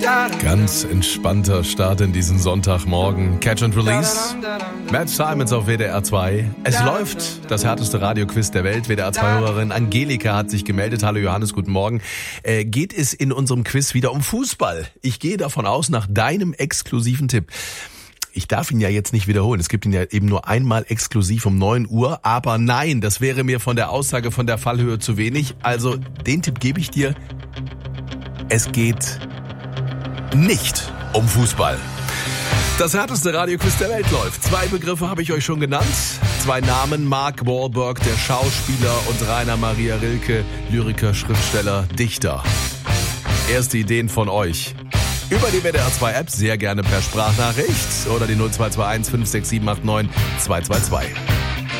Ganz entspannter Start in diesen Sonntagmorgen. Catch and Release. Matt Simons auf WDR 2. Es läuft das härteste Radioquiz der Welt. WDR 2-Hörerin Angelika hat sich gemeldet. Hallo Johannes, guten Morgen. Geht es in unserem Quiz wieder um Fußball? Ich gehe davon aus, nach deinem exklusiven Tipp. Ich darf ihn ja jetzt nicht wiederholen. Es gibt ihn ja eben nur einmal exklusiv um 9 Uhr. Aber nein, das wäre mir von der Aussage von der Fallhöhe zu wenig. Also den Tipp gebe ich dir. Es geht nicht um Fußball. Das härteste Radioquiz der Welt läuft. 2 Begriffe habe ich euch schon genannt. 2 Namen: Mark Wahlberg, der Schauspieler, und Rainer Maria Rilke, Lyriker, Schriftsteller, Dichter. Erste Ideen von euch. Über die WDR 2 App, sehr gerne per Sprachnachricht oder die 0221 56789 222.